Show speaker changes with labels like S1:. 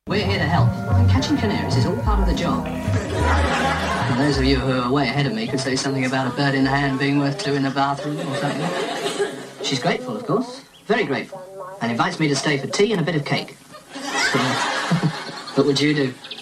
S1: We're here to help, and catching canaries is all part of the job. And those of you who are way ahead of me could say something about a bird in the hand being worth two in the bathroom or something. She's grateful, of course, very grateful, and invites me to stay for tea and a bit of cake. What would you do?